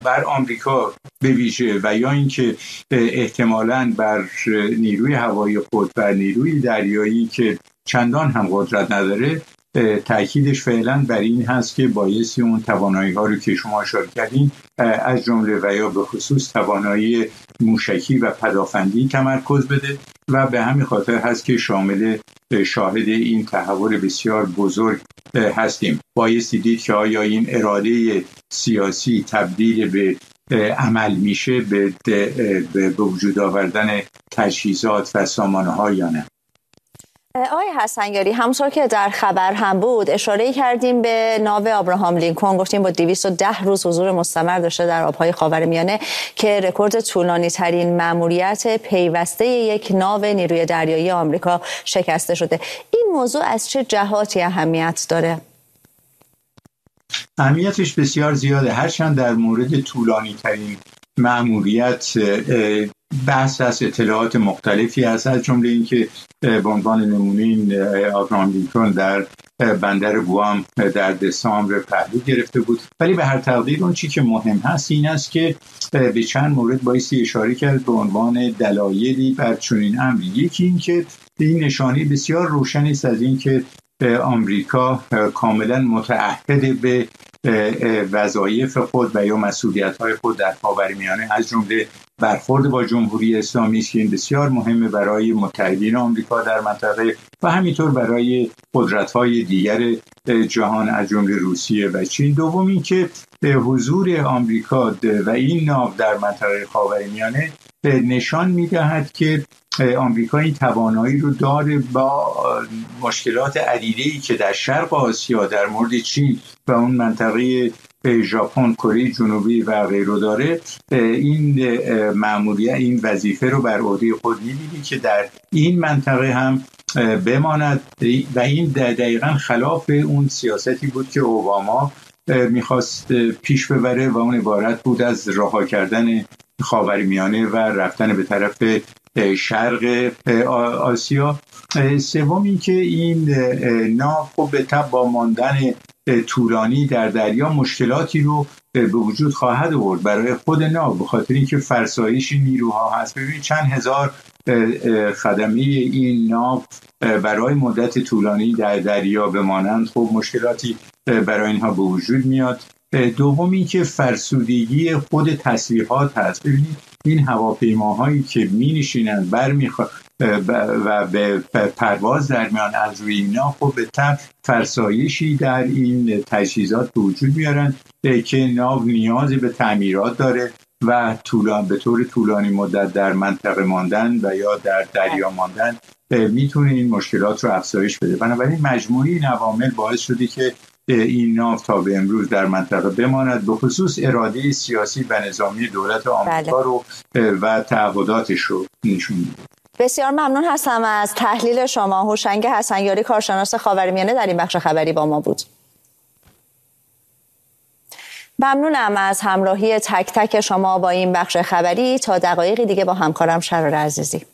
بر آمریکا به ویژه و یا اینکه احتمالاً بر نیروی هوایی خود و نیروی دریایی که چندان هم قدرت نداره، تأکیدش فعلا بر این هست که بایستی اون توانایی ها رو که شما اشاره کردین از جمله و یا به خصوص توانایی موشکی و پدافندی تمرکز بده و به همین خاطر هست که شاهد این تحول بسیار بزرگ هستیم. بایستی دید که آیا این اراده سیاسی تبدیل به عمل میشه به وجود آوردن تجهیزات و سامانه ها یا نه. آقای حسنیاری، همونطور که در خبر هم بود اشاره کردیم به ناو ابراهام لینکلن، گفتیم با 210 روز حضور مستمر داشته در آبهای خاورمیانه که رکورد طولانی ترین مأموریت پیوسته یک ناو نیروی دریایی آمریکا شکسته شده. این موضوع از چه جهاتی اهمیت داره؟ اهمیتش بسیار زیاده، هرچند در مورد طولانی ترین مأموریت بحث از اطلاعات مختلفی هست، از جمله اینکه به عنوان نمونه این ابراهام لینکلن در بندر گوام در دسامبر پهلو گرفته بود. ولی به هر تقدیر اون چی که مهم هست این است که به چند مورد بایستی اشاره کرد به عنوان دلایلی بر چنین امری. یکی این که این نشانه بسیار روشنی است از این که آمریکا کاملا متعهد به وظایف خود و یا مسئولیت‌های خود در خاورمیانه، از جمله برخورد با جمهوری اسلامی است که این بسیار مهمه برای متحدین آمریکا در منطقه و همینطور برای قدرت‌های دیگر جهان از جمله روسیه و چین. دوم این که حضور آمریکا و این ناو در منطقه خاورمیانه نشان می‌دهد که آمریکا این توانایی رو داره با مشکلات عدیده‌ای که در شرق آسیا در مورد چین و اون منطقه ژاپن، کره جنوبی و غیره داره، این مأموریت، این وظیفه رو بر عهده خود می‌بینی که در این منطقه هم بماند و این دقیقاً خلاف اون سیاستی بود که اوباما میخواست پیش ببره و اون عبارت بود از رها کردن خاورمیانه و رفتن به طرف شرق آسیا. سوم این که این ناو خب به تبع با ماندن طولانی در دریا مشکلاتی رو به وجود خواهد آورد برای خود ناو، به خاطر اینکه فرسایش نیروها هست. ببینید چند هزار خدمه این ناو برای مدت طولانی در دریا بمانند، خب مشکلاتی برای اینها به وجود میاد. دوم این که فرسودگی خود تسلیحات هست. ببینید این هواپیماهایی که می نشینند و به پرواز در میان از روی اینا، خب به طب فرسایشی در این تجهیزات به وجود میارن که ناو نیاز به تعمیرات داره و به طور طولانی مدت در منطقه ماندن و یا در دریا ماندن میتونه این مشکلات رو افزایش بده. بنابراین مجموعه این عوامل باعث شده که این ناو تا به امروز در منطقه بماند، به خصوص اراده سیاسی و نظامی دولت آمریکا رو و تعهداتش رو نشون میده. بسیار ممنون هستم از تحلیل شما. هوشنگ حسنیاری، کارشناس خاورمیانه، در این بخش خبری با ما بود. ممنونم از همراهی تک تک شما با این بخش خبری. تا دقایقی دیگه با همکارم شرار عزیزی.